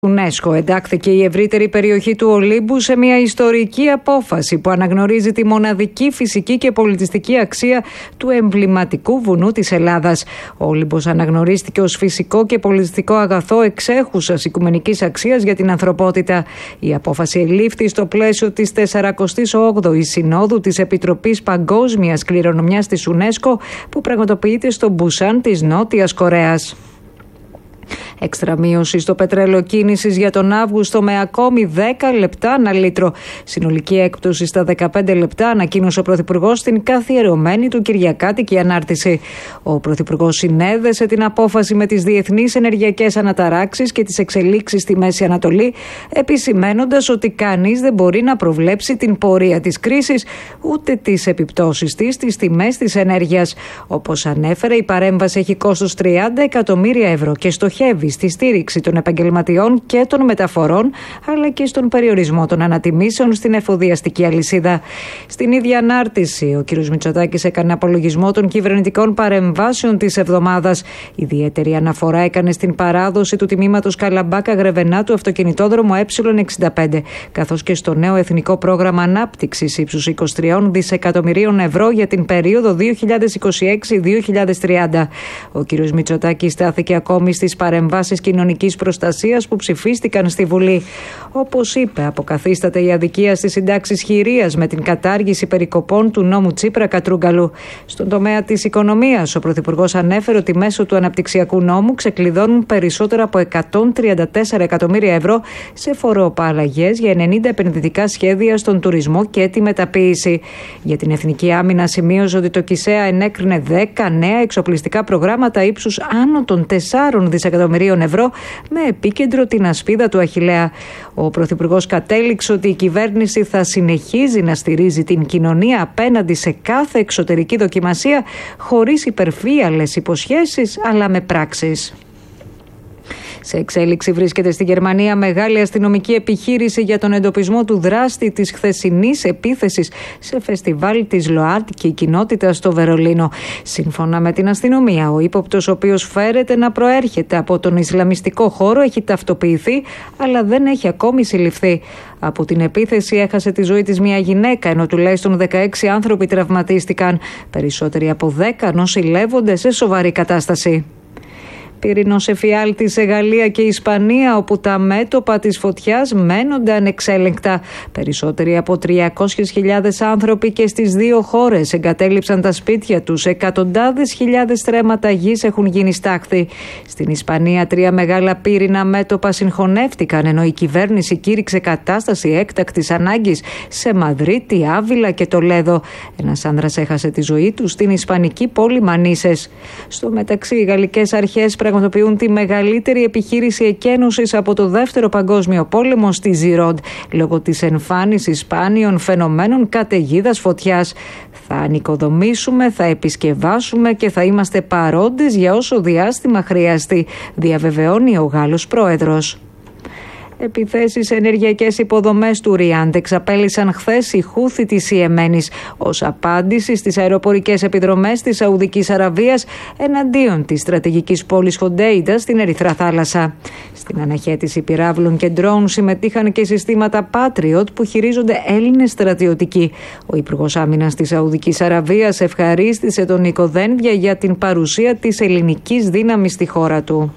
UNESCO εντάχθηκε η ευρύτερη περιοχή του Ολύμπου σε μια ιστορική απόφαση που αναγνωρίζει τη μοναδική φυσική και πολιτιστική αξία του εμβληματικού βουνού της Ελλάδας. Ο Όλυμπος αναγνωρίστηκε ως φυσικό και πολιτιστικό αγαθό εξέχουσας οικουμενικής αξίας για την ανθρωπότητα. Η απόφαση ελήφθη στο πλαίσιο της 48ης Συνόδου της Επιτροπής Παγκόσμιας Κληρονομιάς της UNESCO που πραγματοποιείται στο Μπουσάν της Νότιας Κορέας. Έξτρα μείωση στο πετρέλαιο κίνησης για τον Αύγουστο με ακόμη 10 λεπτά ανά λίτρο. Συνολική έκπτωση στα 15 λεπτά, ανακοίνωσε ο Πρωθυπουργός στην καθιερωμένη του Κυριακάτικη ανάρτηση. Ο Πρωθυπουργός συνέδεσε την απόφαση με τις διεθνείς ενεργειακές αναταράξεις και τις εξελίξεις στη Μέση Ανατολή, επισημαίνοντας ότι κανείς δεν μπορεί να προβλέψει την πορεία της κρίσης ούτε τις επιπτώσεις της στις τιμές της ενέργειας. Όπως ανέφερε, η παρέμβαση έχει κόστος 30 εκατομμύρια ευρώ και στοχεύει στη στήριξη των επαγγελματιών και των μεταφορών, αλλά και στον περιορισμό των ανατιμήσεων στην εφοδιαστική αλυσίδα. Στην ίδια ανάρτηση, ο κ. Μητσοτάκης έκανε απολογισμό των κυβερνητικών παρεμβάσεων της εβδομάδας. Ιδιαίτερη αναφορά έκανε στην παράδοση του τμήματος Καλαμπάκα-Γρεβενά του αυτοκινητόδρομου Ε65, καθώς και στο νέο εθνικό πρόγραμμα ανάπτυξης ύψους 23 δισεκατομμυρίων ευρώ για την περίοδο 2026-2030. Ο κ. Μητσοτάκης στάθηκε ακόμη στις παρεμβάσεις κοινωνικής προστασίας που ψηφίστηκαν στη Βουλή. Όπως είπε, αποκαθίσταται η αδικία στις συντάξεις χειρίας με την κατάργηση περικοπών του νόμου Τσίπρα-Κατρούγκαλου. Στον τομέα της οικονομίας, ο Πρωθυπουργός ανέφερε ότι μέσω του αναπτυξιακού νόμου ξεκλειδώνουν περισσότερα από 134 εκατομμύρια ευρώ σε φοροαπαλλαγές για 90 επενδυτικά σχέδια στον τουρισμό και τη μεταποίηση. Για την εθνική άμυνα σημείωσε ότι το ΚΙΣΕΑ ενέκρινε 10 νέα εξοπλιστικά προγράμματα ύψους άνω των 4 δισεκατομμυρίων ευρώ με επίκεντρο την ασπίδα του Αχιλλέα. Ο Πρωθυπουργός κατέληξε ότι η κυβέρνηση θα συνεχίζει να στηρίζει την κοινωνία απέναντι σε κάθε εξωτερική δοκιμασία χωρίς υπερφύαλες υποσχέσεις αλλά με πράξεις. Σε εξέλιξη βρίσκεται στη Γερμανία μεγάλη αστυνομική επιχείρηση για τον εντοπισμό του δράστη της χθεσινής επίθεσης σε φεστιβάλ της ΛΟΑΤΚΙ κοινότητα στο Βερολίνο. Σύμφωνα με την αστυνομία, ο ύποπτος, ο οποίος φέρεται να προέρχεται από τον Ισλαμιστικό χώρο, έχει ταυτοποιηθεί αλλά δεν έχει ακόμη συλληφθεί. Από την επίθεση έχασε τη ζωή της μια γυναίκα, ενώ τουλάχιστον 16 άνθρωποι τραυματίστηκαν. Περισσότεροι από 10 νοσηλεύονται σε σοβαρή κατάσταση. Πυρηνός εφιάλτης σε Γαλλία και Ισπανία, όπου τα μέτωπα της φωτιάς μένονται ανεξέλεγκτα. Περισσότεροι από 300.000 άνθρωποι και στις δύο χώρες εγκατέλειψαν τα σπίτια τους. Εκατοντάδες χιλιάδες στρέμματα γης έχουν γίνει στάχτη. Στην Ισπανία 3 μεγάλα πύρινα μέτωπα συγχωνεύτηκαν, ενώ η κυβέρνηση κήρυξε κατάσταση έκτακτης ανάγκης σε Μαδρίτη, Άβυλα και Τολέδο. Ένας άνδρας έχασε τη ζωή του στην ισπανική πόλη Μανίσες. Στο μεταξύ, οι γαλλικές αρχές πραγματοποιούν τη μεγαλύτερη επιχείρηση εκένωσης από το Δεύτερο Παγκόσμιο Πόλεμο στη Ζιρόντ, λόγω της εμφάνισης σπάνιων φαινομένων καταιγίδας φωτιάς. Θα ανοικοδομήσουμε, θα επισκευάσουμε και θα είμαστε παρόντες για όσο διάστημα χρειαστεί, διαβεβαιώνει ο Γάλλος πρόεδρος. Επιθέσεις σε ενεργειακές υποδομές του Ριάντ εξαπέλυσαν χθες οι Χούθι της Ιεμένης ως απάντηση στις αεροπορικές επιδρομές της Σαουδικής Αραβίας εναντίον της στρατηγικής πόλης Χοντέιντα στην Ερυθρά Θάλασσα. Στην αναχέτηση πυράβλων και ντρόουν συμμετείχαν και συστήματα Patriot που χειρίζονται Έλληνες στρατιωτικοί. Ο Υπουργός Άμυνας της Σαουδικής Αραβίας ευχαρίστησε τον Νίκο Δένδια για την παρουσία της ελληνικής δύναμης στη χώρα του.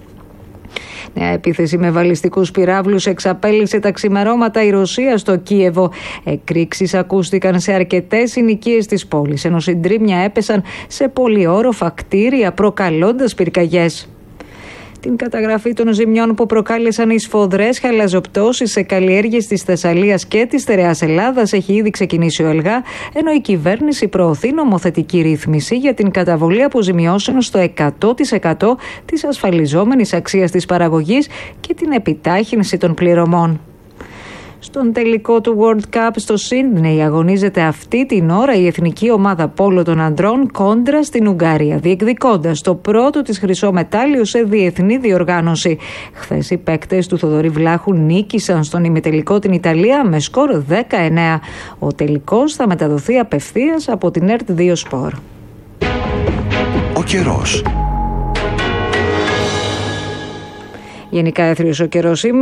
Νέα επίθεση με βαλιστικούς πυράβλους εξαπέλυσε τα ξημερώματα η Ρωσία στο Κίεβο. Εκρήξεις ακούστηκαν σε αρκετές συνοικίες της πόλης, ενώ συντρίμμια έπεσαν σε πολυόροφα κτίρια προκαλώντας πυρκαγιές. Την καταγραφή των ζημιών που προκάλεσαν οι σφοδρές χαλαζοπτώσεις σε καλλιέργειες της Θεσσαλίας και της στερεάς Ελλάδας έχει ήδη ξεκινήσει ο ΕΛΓΑ, ενώ η κυβέρνηση προωθεί νομοθετική ρύθμιση για την καταβολή αποζημιώσεων στο 100% της ασφαλιζόμενης αξίας της παραγωγής και την επιτάχυνση των πληρωμών. Στον τελικό του World Cup στο Σίδνεϊ αγωνίζεται αυτή την ώρα η εθνική ομάδα πόλο των αντρών κόντρα στην Ουγγαρία, διεκδικώντας το πρώτο της χρυσό μετάλλιο σε διεθνή διοργάνωση. Χθες οι παίκτες του Θοδωρή Βλάχου νίκησαν στον ημιτελικό την Ιταλία με σκορ 19. Ο τελικός θα μεταδοθεί απευθείας από την ΕΡΤ2 Σπορ. Ο καιρός. Γενικά έθριος ο καιρός σήμερα.